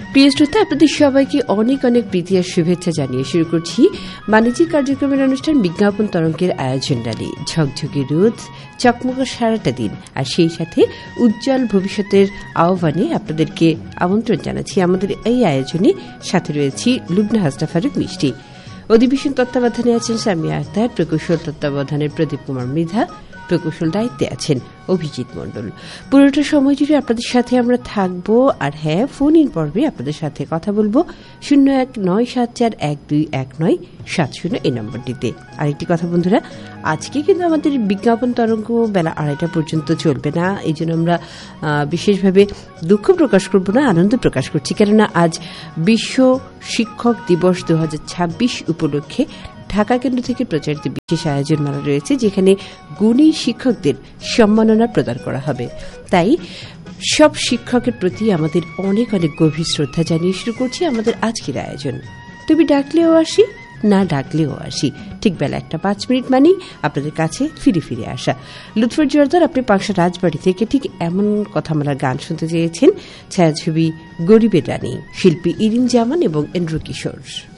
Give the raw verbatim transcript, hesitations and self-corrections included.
প্রিয় শ্রোতা, আপনাদের সবাইকে অনেক অনেক প্রীতি আর শুভেচ্ছা জানিয়ে শুরু করছি বাণিজ্যিক কার্যক্রমের অনুষ্ঠান বিজ্ঞাপন তরঙ্গের আয়োজন ডালি। ঝকঝকে রোদ, চকমকা সারাটা দিন আর সেই সাথে উজ্জ্বল ভবিষ্যতের আহ্বানে আপনাদেরকে আমন্ত্রণ জানাচ্ছি আমাদের এই আয়োজনে। সাথে রয়েছি লুবনা হাসনা ফারুক মিষ্টি। অধিবেশন তত্ত্বাবধানে আছেন সামিয়া আক্তার, প্রকৌশল তত্ত্বাবধানের প্রদীপ কুমার মৃধা, প্রকৌশল দায়িত্বে আছেন অভিজিৎ মণ্ডল। পুরোটা সময় জুড়ে আপনাদের সাথে আমরা থাকবো। আর হ্যাঁ, ফোন ইন পর্বে আপনাদের সাথে কথা বলবো শূন্য এক নয় সাত চার এক দুই এক নয় সাত শূন্য এই নম্বরটিতে। আরেকটি কথা বন্ধুরা, আজকে কিন্তু আমাদের বিজ্ঞাপন তরঙ্গ বেলা আড়াইটা পর্যন্ত চলবে না। এই জন্য আমরা বিশেষভাবে দুঃখ প্রকাশ করব না, আনন্দ প্রকাশ করছি। কেননা আজ বিশ্ব শিক্ষক দিবস দু হাজার ছাব্বিশ উপলক্ষে ঢাকা কেন্দ্র থেকে প্রচারিত বিশেষ আয়োজন মালা রয়েছে, যেখানে গুণী শিক্ষকদের সম্মাননা প্রদান করা হবে। তাই সব শিক্ষকের প্রতি আমাদের অনেক অনেক গভীর শ্রদ্ধা জানিয়ে শুরু করছি আমাদের আজকের আয়োজন। তুমি ডাকলেও আসি, না ডাকলেও আসি, ঠিক বেলা একটা পাঁচ মিনিট মানেই আপনাদের কাছে ফিরে ফিরে আসা। লুৎফর জোয়ারদার আপনি পাংশা রাজবাড়ি থেকে ঠিক এমন কথা আমার গান শুনতে চেয়েছেন। ছায়াছবি গরিবের রানী, শিল্পী ইরিন জামান এবং এন্ড্রু কিশোর।